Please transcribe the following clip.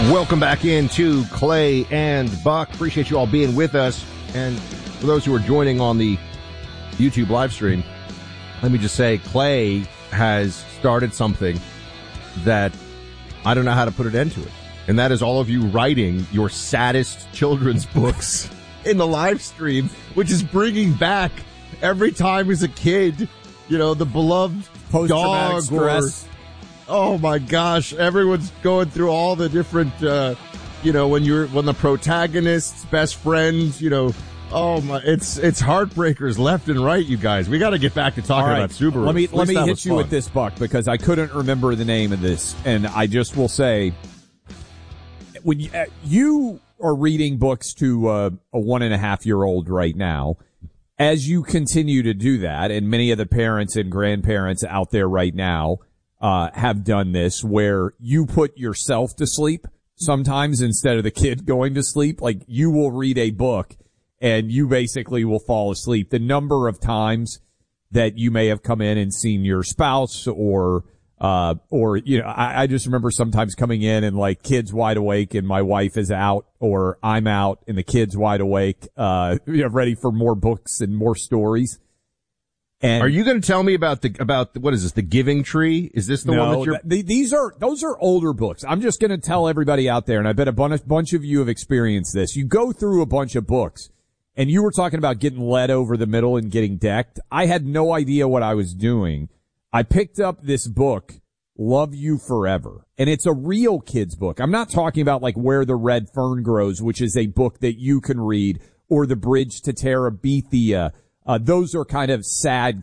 Welcome back into Clay and Buck. Appreciate you all being with us. And for those who are joining on the YouTube live stream, let me just say Clay has started something that I don't know how to put an end to it. And that is all of you writing your saddest children's books in the live stream, which is bringing back every time as a kid, you know, the beloved dog stress. Oh my gosh, everyone's going through all the different, when the protagonist's best friend, oh my, it's heartbreakers left and right, you guys. We got to get back to talking about Subaru. Let me hit you with this, Buck, because I couldn't remember the name of this, and I just will say, when you are reading books to a 1.5-year-old right now, as you continue to do that, and many of the parents and grandparents out there right now have done this, where you put yourself to sleep sometimes instead of the kid going to sleep. Like, you will read a book and you basically will fall asleep. The number of times that you may have come in and seen your spouse or I just remember sometimes coming in and like kids wide awake and my wife is out or I'm out and the kid's wide awake, ready for more books and more stories. And are you going to tell me about what is this, The Giving Tree? Is this the one that you're... those are older books. I'm just going to tell everybody out there, and I bet a bunch of you have experienced this. You go through a bunch of books, and you were talking about getting led over the middle and getting decked. I had no idea what I was doing. I picked up this book, Love You Forever, and it's a real kid's book. I'm not talking about like Where the Red Fern Grows, which is a book that you can read, or The Bridge to Terabithia. Those are kind of sad